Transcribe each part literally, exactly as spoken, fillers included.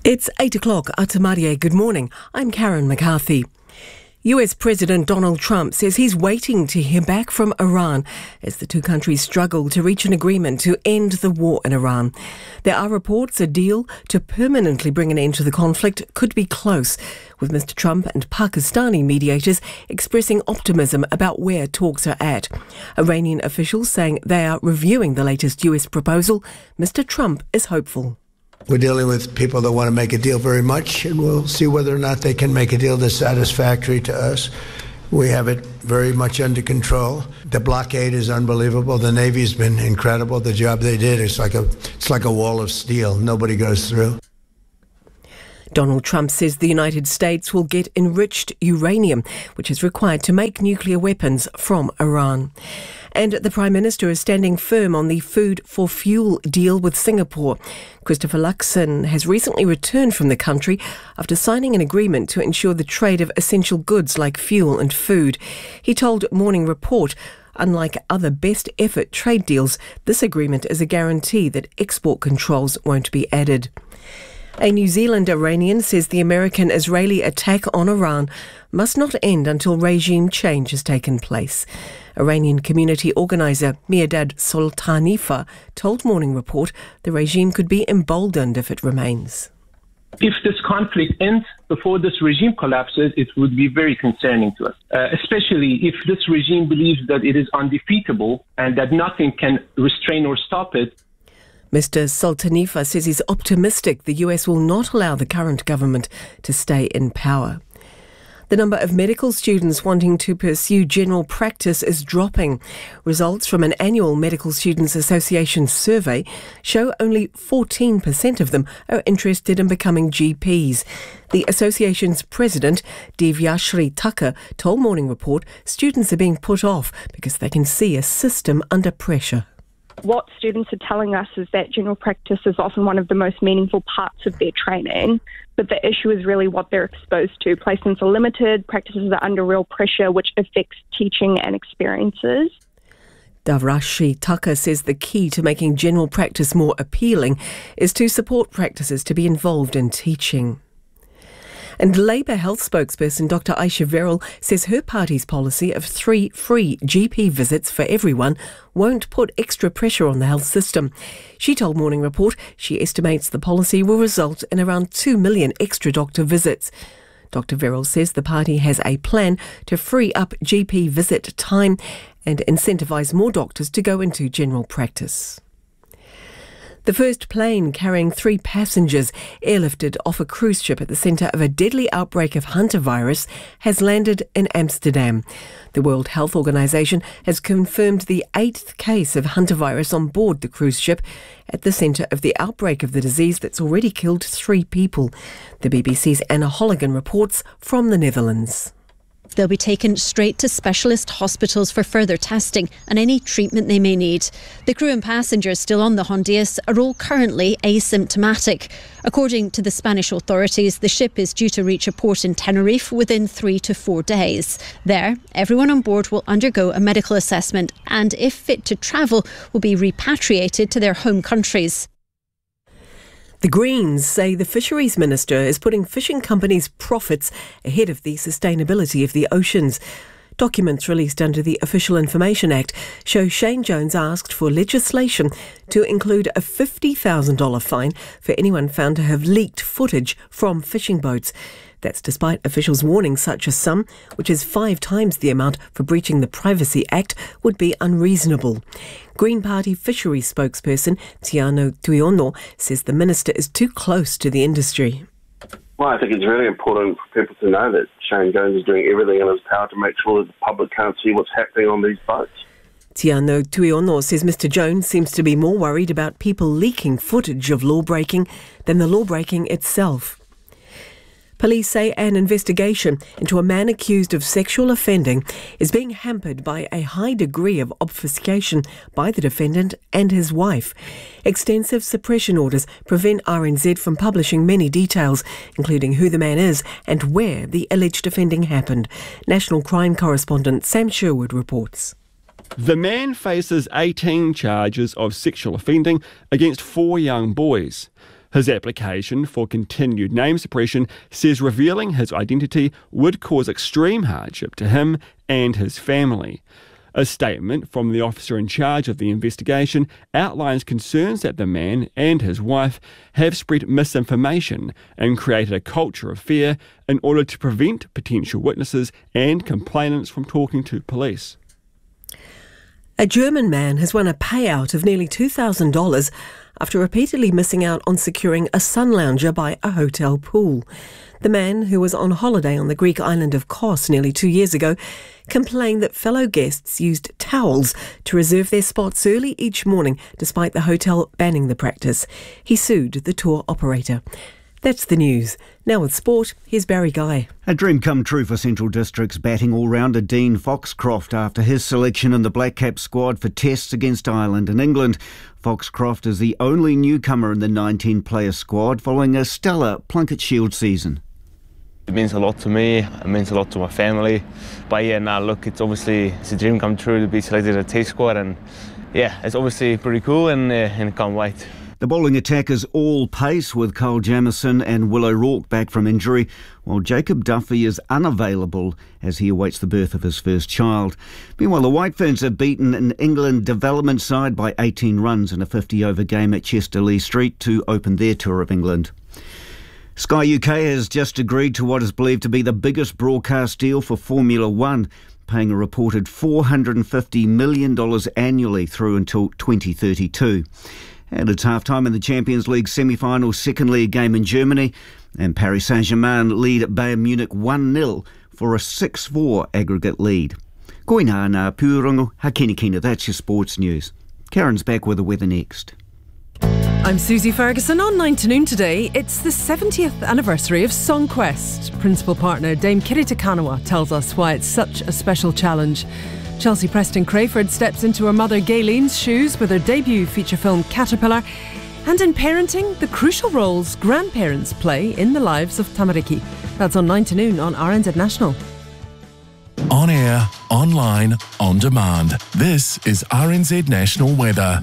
It's eight o'clock, Atamarie. Good morning. I'm Karen McCarthy. U S President Donald Trump says he's waiting to hear back from Iran as the two countries struggle to reach an agreement to end the war in Iran. There are reports a deal to permanently bring an end to the conflict could be close, with Mister Trump and Pakistani mediators expressing optimism about where talks are at. Iranian officials saying they are reviewing the latest U S proposal. Mister Trump is hopeful. We're dealing with people that want to make a deal very much, and we'll see whether or not they can make a deal that's satisfactory to us. We have it very much under control. The blockade is unbelievable. The Navy's been incredible. The job they did is like a it's like a wall of steel. Nobody goes through. Donald Trump says the United States will get enriched uranium, which is required to make nuclear weapons, from Iran. And the Prime Minister is standing firm on the food for fuel deal with Singapore. Christopher Luxon has recently returned from the country after signing an agreement to ensure the trade of essential goods like fuel and food. He told Morning Report, unlike other best effort trade deals, this agreement is a guarantee that export controls won't be added. A New Zealand Iranian says the American-Israeli attack on Iran must not end until regime change has taken place. Iranian community organiser Mirdad Soltanifa told Morning Report the regime could be emboldened if it remains. If this conflict ends before this regime collapses, it would be very concerning to us, uh, especially if this regime believes that it is undefeatable and that nothing can restrain or stop it. Mister Soltanifa says he's optimistic the U S will not allow the current government to stay in power. The number of medical students wanting to pursue general practice is dropping. Results from an annual Medical Students Association survey show only fourteen percent of them are interested in becoming G Ps. The association's president, Divyashree Thakur, told Morning Report students are being put off because they can see a system under pressure. What students are telling us is that general practice is often one of the most meaningful parts of their training, but the issue is really what they're exposed to. Placements are limited, practices are under real pressure, which affects teaching and experiences. Divyashree Thakur says the key to making general practice more appealing is to support practices to be involved in teaching. And Labour Health spokesperson Doctor Aisha Verrall says her party's policy of three free G P visits for everyone won't put extra pressure on the health system. She told Morning Report she estimates the policy will result in around two million extra doctor visits. Doctor Verrall says the party has a plan to free up G P visit time and incentivise more doctors to go into general practice. The first plane carrying three passengers airlifted off a cruise ship at the centre of a deadly outbreak of hantavirus has landed in Amsterdam. The World Health Organization has confirmed the eighth case of hantavirus on board the cruise ship at the centre of the outbreak of the disease that's already killed three people. The B B C's Anna Holligan reports from the Netherlands. They'll be taken straight to specialist hospitals for further testing and any treatment they may need. The crew and passengers still on the Hondias are all currently asymptomatic. According to the Spanish authorities, the ship is due to reach a port in Tenerife within three to four days. There, everyone on board will undergo a medical assessment and, if fit to travel, will be repatriated to their home countries. The Greens say the Fisheries Minister is putting fishing companies' profits ahead of the sustainability of the oceans. Documents released under the Official Information Act show Shane Jones asked for legislation to include a fifty thousand dollars fine for anyone found to have leaked footage from fishing boats. That's despite officials warning such a sum, which is five times the amount for breaching the Privacy Act, would be unreasonable. Green Party Fisheries spokesperson Tiano Tuiono says the minister is too close to the industry. Well, I think it's really important for people to know that Shane Jones is doing everything in his power to make sure that the public can't see what's happening on these boats. Tiano Tuiono says Mister Jones seems to be more worried about people leaking footage of law-breaking than the law-breaking itself. Police say an investigation into a man accused of sexual offending is being hampered by a high degree of obfuscation by the defendant and his wife. Extensive suppression orders prevent R N Z from publishing many details, including who the man is and where the alleged offending happened. National Crime Correspondent Sam Sherwood reports. The man faces eighteen charges of sexual offending against four young boys. His application for continued name suppression says revealing his identity would cause extreme hardship to him and his family. A statement from the officer in charge of the investigation outlines concerns that the man and his wife have spread misinformation and created a culture of fear in order to prevent potential witnesses and complainants from talking to police. A German man has won a payout of nearly two thousand dollars after repeatedly missing out on securing a sun lounger by a hotel pool. The man, who was on holiday on the Greek island of Kos nearly two years ago, complained that fellow guests used towels to reserve their spots early each morning, despite the hotel banning the practice. He sued the tour operator. That's the news. Now with sport, here's Barry Guy. A dream come true for Central District's batting all-rounder Dean Foxcroft after his selection in the Black Cap squad for tests against Ireland and England. Foxcroft is the only newcomer in the nineteen-player squad following a stellar Plunket Shield season. It means a lot to me, it means a lot to my family. But yeah, now look, it's obviously it's a dream come true to be selected in a Test squad, and yeah, it's obviously pretty cool, and, uh, and can't wait. The bowling attack is all pace with Kyle Jamieson and Will O'Rourke back from injury, while Jacob Duffy is unavailable as he awaits the birth of his first child. Meanwhile, the White Ferns have beaten an England development side by eighteen runs in a fifty-over game at Chester-Lee Street to open their tour of England. Sky U K has just agreed to what is believed to be the biggest broadcast deal for Formula One, paying a reported four hundred fifty million dollars annually through until twenty thirty-two. And it's half-time in the Champions League semi-final second leg game in Germany, and Paris Saint-Germain lead at Bayern Munich one nil for a six four aggregate lead. Koina ngā pūrongo, hakini kina, that's your sports news. Karen's back with the weather next. I'm Susie Ferguson. On nine to noon today, it's the seventieth anniversary of Songquest. Principal partner Dame Kirita Kanawa tells us why it's such a special challenge. Chelsea Preston Crayford steps into her mother Gayleen's shoes with her debut feature film Caterpillar. And in parenting, the crucial roles grandparents play in the lives of Tamariki. That's on nine to noon on R N Z National. On air, online, on demand. This is R N Z National Weather.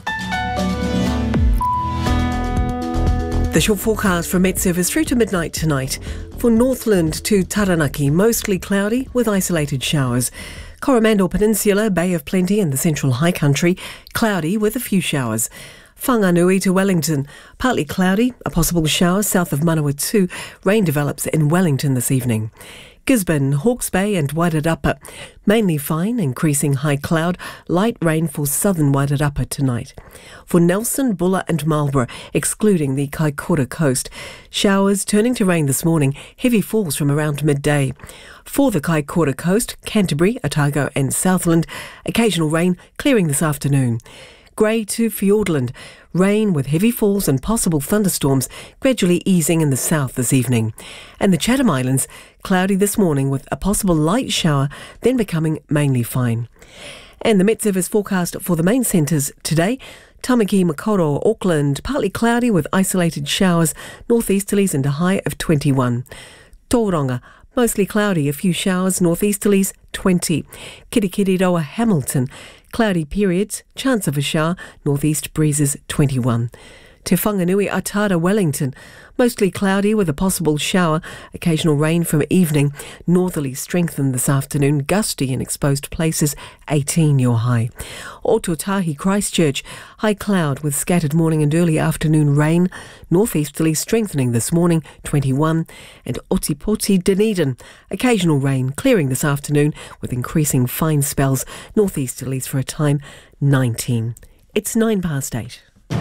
The short forecast from Met Service through to midnight tonight. For Northland to Taranaki, mostly cloudy with isolated showers. Coromandel Peninsula, Bay of Plenty and the Central High Country, cloudy with a few showers. Whanganui to Wellington, partly cloudy, a possible shower south of Manawatu. Rain develops in Wellington this evening. Gisborne, Hawke's Bay and Wairarapa, mainly fine, increasing high cloud, light rain for southern Wairarapa tonight. For Nelson, Bulla and Marlborough, excluding the Kaikoura coast, showers turning to rain this morning, heavy falls from around midday. For the Kaikoura coast, Canterbury, Otago and Southland, occasional rain clearing this afternoon. Grey to Fiordland, rain with heavy falls and possible thunderstorms gradually easing in the south this evening. And the Chatham Islands, cloudy this morning with a possible light shower, then becoming mainly fine. And the Met Service forecast for the main centres today: Tamaki, Makoro, Auckland, partly cloudy with isolated showers, northeasterlies and a high of twenty-one. Tauranga, mostly cloudy, a few showers, northeasterlies, twenty. Kirikiriroa, Hamilton, cloudy periods, chance of a shower, northeast breezes, twenty-one. Te Whanganui, Atara, Wellington, mostly cloudy with a possible shower, occasional rain from evening, northerly strengthened this afternoon, gusty in exposed places, eighteen your high. Ototahi, Christchurch, high cloud with scattered morning and early afternoon rain, northeasterly strengthening this morning, twenty-one. And Otipoti, Dunedin, occasional rain clearing this afternoon with increasing fine spells, northeasterlies for a time, nineteen. It's nine past eight.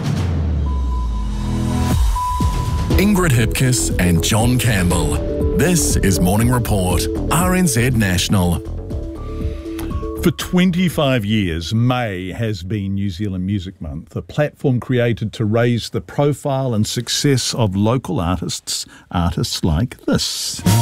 Ingrid Hipkiss and John Campbell. This is Morning Report, R N Z National. For twenty-five years, May has been New Zealand Music Month, a platform created to raise the profile and success of local artists, artists like this.